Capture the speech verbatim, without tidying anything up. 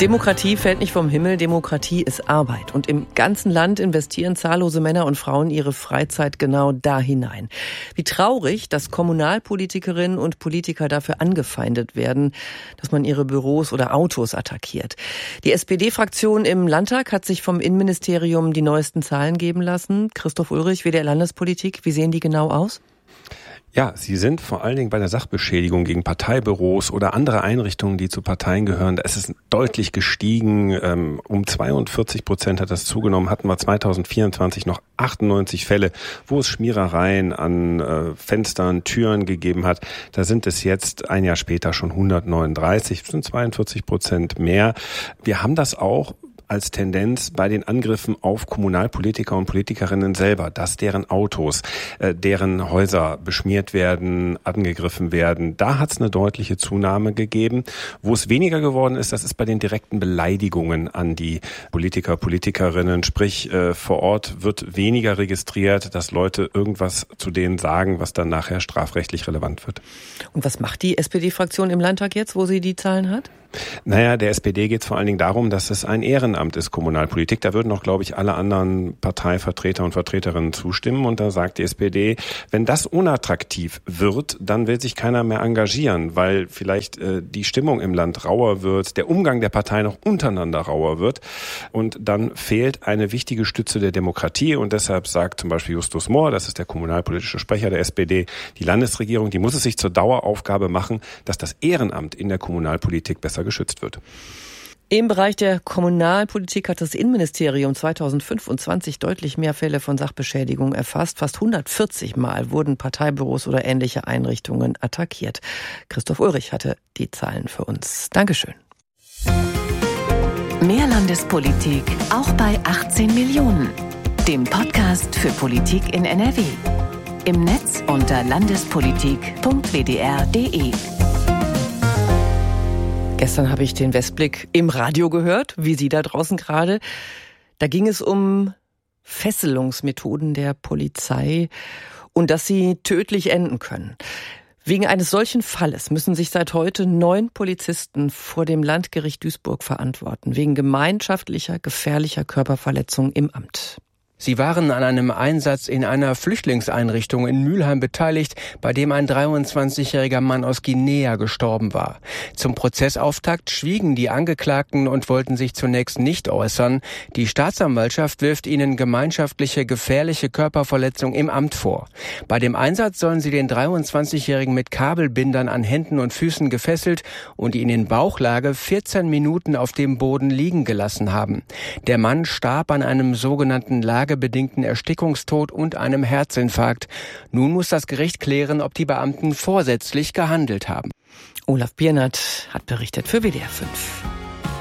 Demokratie fällt nicht vom Himmel, Demokratie ist Arbeit. Und im ganzen Land investieren zahllose Männer und Frauen ihre Freizeit genau da hinein. Wie traurig, dass Kommunalpolitikerinnen und Politiker dafür angefeindet werden, dass man ihre Büros oder Autos attackiert. Die S P D-Fraktion im Landtag hat sich vom Innenministerium die neuesten Zahlen geben lassen. Christoph Ulrich, W D R Landespolitik, wie sehen die genau aus? Ja, sie sind vor allen Dingen bei der Sachbeschädigung gegen Parteibüros oder andere Einrichtungen, die zu Parteien gehören. Da ist es deutlich gestiegen. Ähm, um zweiundvierzig Prozent hat das zugenommen. Hatten wir zweitausendvierundzwanzig noch achtundneunzig Fälle, wo es Schmierereien an äh, Fenstern, Türen gegeben hat. Da sind es jetzt ein Jahr später schon hundertneununddreißig. Das sind zweiundvierzig Prozent mehr. Wir haben das auch als Tendenz bei den Angriffen auf Kommunalpolitiker und Politikerinnen selber, dass deren Autos, äh, deren Häuser beschmiert werden, angegriffen werden. Da hat es eine deutliche Zunahme gegeben. Wo es weniger geworden ist, das ist bei den direkten Beleidigungen an die Politiker, Politikerinnen. Sprich, äh, vor Ort wird weniger registriert, dass Leute irgendwas zu denen sagen, was dann nachher strafrechtlich relevant wird. Und was macht die S P D-Fraktion im Landtag jetzt, wo sie die Zahlen hat? Naja, der S P D geht es vor allen Dingen darum, dass es ein Ehrenamt ist, Kommunalpolitik. Da würden auch, glaube ich, alle anderen Parteivertreter und Vertreterinnen zustimmen. Und da sagt die S P D, wenn das unattraktiv wird, dann will sich keiner mehr engagieren, weil vielleicht äh, die Stimmung im Land rauer wird, der Umgang der Parteien auch untereinander rauer wird. Und dann fehlt eine wichtige Stütze der Demokratie. Und deshalb sagt zum Beispiel Justus Mohr, das ist der kommunalpolitische Sprecher der S P D, die Landesregierung, die muss es sich zur Daueraufgabe machen, dass das Ehrenamt in der Kommunalpolitik besser geschützt wird. Im Bereich der Kommunalpolitik hat das Innenministerium zweitausendfünfundzwanzig deutlich mehr Fälle von Sachbeschädigung erfasst. Fast hundertvierzig Mal wurden Parteibüros oder ähnliche Einrichtungen attackiert. Christoph Ulrich hatte die Zahlen für uns. Dankeschön. Mehr Landespolitik auch bei achtzehn Millionen. Dem Podcast für Politik in N R W. Im Netz unter landespolitik punkt w d r punkt d e. Gestern habe ich den Westblick im Radio gehört, wie Sie da draußen gerade. Da ging es um Fesselungsmethoden der Polizei und dass sie tödlich enden können. Wegen eines solchen Falles müssen sich seit heute neun Polizisten vor dem Landgericht Duisburg verantworten, wegen gemeinschaftlicher, gefährlicher Körperverletzung im Amt. Sie waren an einem Einsatz in einer Flüchtlingseinrichtung in Mülheim beteiligt, bei dem ein dreiundzwanzigjähriger Mann aus Guinea gestorben war. Zum Prozessauftakt schwiegen die Angeklagten und wollten sich zunächst nicht äußern. Die Staatsanwaltschaft wirft ihnen gemeinschaftliche, gefährliche Körperverletzung im Amt vor. Bei dem Einsatz sollen sie den dreiundzwanzigjährigen mit Kabelbindern an Händen und Füßen gefesselt und ihn in Bauchlage vierzehn Minuten auf dem Boden liegen gelassen haben. Der Mann starb an einem sogenannten Lage bedingten Erstickungstod und einem Herzinfarkt. Nun muss das Gericht klären, ob die Beamten vorsätzlich gehandelt haben. Olaf Biernert hat berichtet für W D R fünf.